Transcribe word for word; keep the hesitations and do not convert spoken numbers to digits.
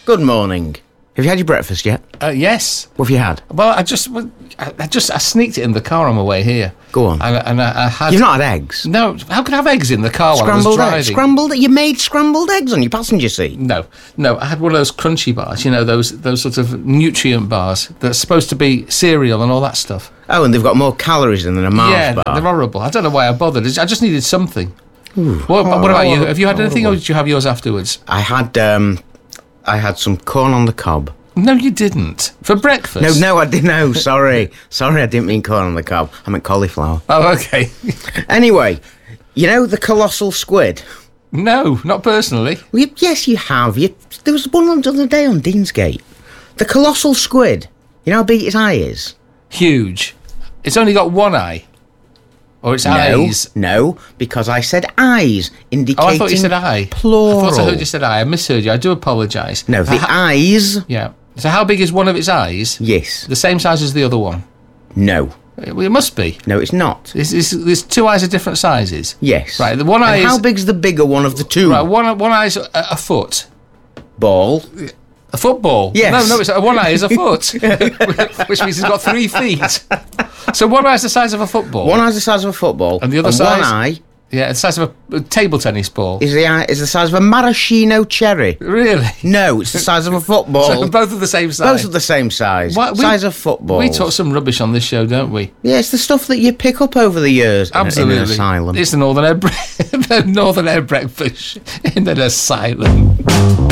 Good morning. Have you had your breakfast yet? Uh, yes. What have you had? Well, I just, I, I just, I sneaked it in the car on my way here. Go on. And, and I, I had. You've not had eggs? No. How could I have eggs in the car while I was Scrambled driving? eggs. Scrambled. You made scrambled eggs on your passenger seat. No, no. I had one of those crunchy bars. You know, those those sort of nutrient bars that's supposed to be cereal and all that stuff. Oh, and they've got more calories in than a Mars yeah, bar. they're horrible. I don't know why I bothered. I just needed something. Ooh, what, what about you? Have you had anything, horrible. or did you have yours afterwards? I had um, I had some corn on the cob. No, you didn't. For breakfast? No, no, I didn't. No, sorry, sorry, I didn't mean corn on the cob. I meant cauliflower. Oh, okay. Anyway, you know the colossal squid. No, not personally. Well, you, yes, you have. You, there was one the other day on Deansgate. The colossal squid. You know how big its eye is? Huge. It's only got one eye. Or its No, eyes. no, because I said eyes, indicating Oh, I thought you said eye. plural. I thought I heard you said eye. I misheard you. I do apologise. No, the Uh, eyes. Yeah. So how big is one of its eyes? Yes. The same size as the other one? No. Well, it must be. No, it's not. It's, it's, there's two eyes of different sizes. Yes. Right, the one and eye is... how big's the bigger one of the two? Right, one, one eye's a, a foot. Ball. A football? Yes. No, no, it's, one eye is a foot. Which means it's got three feet. So one eye's the size of a football. One eye's the size of a football. And the other and size? one eye Yeah, the size of a, a table tennis ball. is the eye is the size of a maraschino cherry. Really? No, it's the size of a football. So both of the same size? Both of the same size. What, we- size of football. We talk some rubbish on this show, don't we? Yeah, it's the stuff that you pick up over the years in a- Absolutely. in an asylum. It's the Northern Air, bre- the Northern Air breakfast in an asylum.